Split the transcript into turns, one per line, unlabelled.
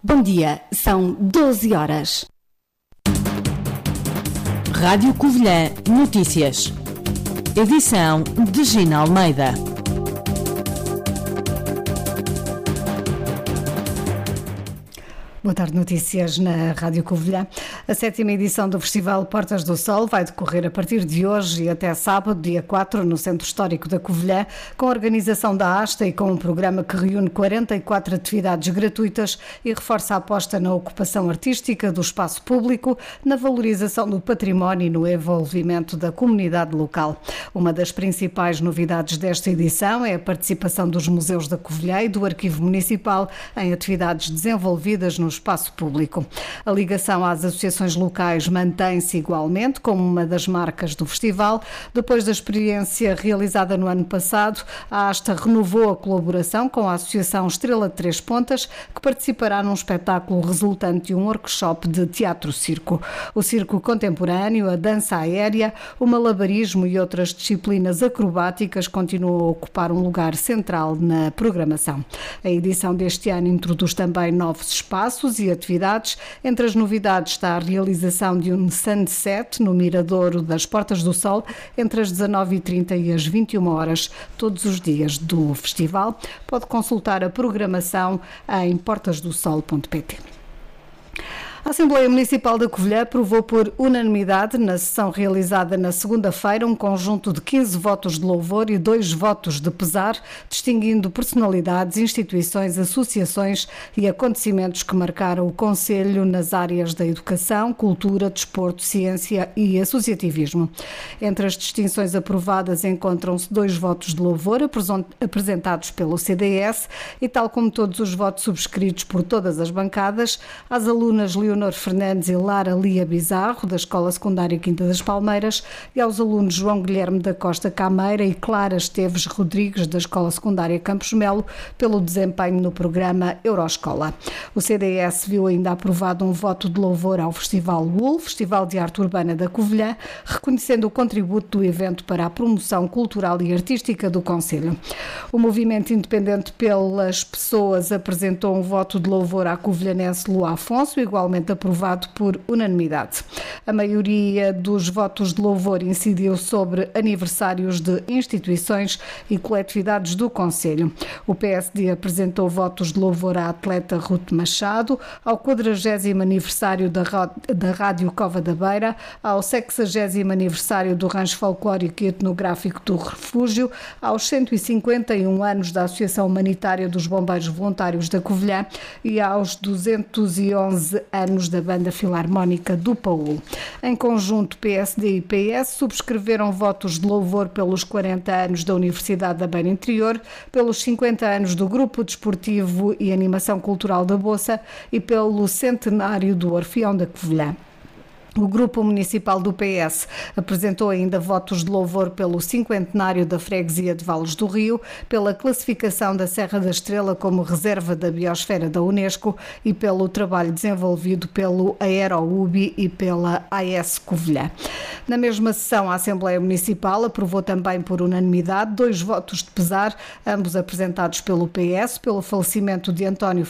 Bom dia, são 12 horas. Rádio Covilhã Notícias. Edição de Gina Almeida. Boa tarde, notícias na Rádio Covilhã. A 7ª edição do Festival Portas do Sol vai decorrer a partir de hoje e até sábado, dia 4, no Centro Histórico da Covilhã, com a organização da ASTA e com um programa que reúne 44 atividades gratuitas e reforça a aposta na ocupação artística do espaço público, na valorização do património e no envolvimento da comunidade local. Uma das principais novidades desta edição é a participação dos museus da Covilhã e do Arquivo Municipal em atividades desenvolvidas no espaço público. A ligação às associações locais mantém-se igualmente como uma das marcas do festival. Depois da experiência realizada no ano passado, a ASTA renovou a colaboração com a Associação Estrela de Três Pontas, que participará num espetáculo resultante de um workshop de teatro-circo. O circo contemporâneo, a dança aérea, o malabarismo e outras disciplinas acrobáticas continuam a ocupar um lugar central na programação. A edição deste ano introduz também novos espaços e atividades. Entre as novidades está a realização de um sunset no Miradouro das Portas do Sol entre as 19h30 e as 21 horas, todos os dias do festival. Pode consultar a programação em portasdosol.pt. A Assembleia Municipal da Covilhã aprovou por unanimidade, na sessão realizada na segunda-feira, um conjunto de 15 votos de louvor e 2 votos de pesar, distinguindo personalidades, instituições, associações e acontecimentos que marcaram o Conselho nas áreas da educação, cultura, desporto, ciência e associativismo. Entre as distinções aprovadas encontram-se 2 votos de louvor apresentados pelo CDS e, tal como todos os votos subscritos por todas as bancadas, às alunas Leonor Fernandes e Lara Lia Bizarro, da Escola Secundária Quinta das Palmeiras, e aos alunos João Guilherme da Costa Cameira e Clara Esteves Rodrigues, da Escola Secundária Campos Melo, pelo desempenho no programa Euroscola. O CDS viu ainda aprovado um voto de louvor ao Festival UL, Festival de Arte Urbana da Covilhã, reconhecendo o contributo do evento para a promoção cultural e artística do Conselho. O Movimento Independente pelas Pessoas apresentou um voto de louvor à covilhanense Lua Afonso, igualmente aprovado por unanimidade. A maioria dos votos de louvor incidiu sobre aniversários de instituições e coletividades do Conselho. O PSD apresentou votos de louvor à atleta Ruth Machado, ao 40º aniversário da Rádio Cova da Beira, ao 60º aniversário do Rancho Folclórico e Etnográfico do Refúgio, aos 151 anos da Associação Humanitária dos Bombeiros Voluntários da Covilhã e aos 211 anos da Banda Filarmónica do Paul. Em conjunto, PSD e PS subscreveram votos de louvor pelos 40 anos da Universidade da Beira Interior, pelos 50 anos do Grupo Desportivo e Animação Cultural da Boça e pelo centenário do Orfeão da Covilhã. O Grupo Municipal do PS apresentou ainda votos de louvor pelo 50º da Freguesia de Vales do Rio, pela classificação da Serra da Estrela como reserva da biosfera da Unesco e pelo trabalho desenvolvido pelo AeroUBI e pela AS Covilhã. Na mesma sessão, a Assembleia Municipal aprovou também por unanimidade 2 votos de pesar, ambos apresentados pelo PS, pelo falecimento de António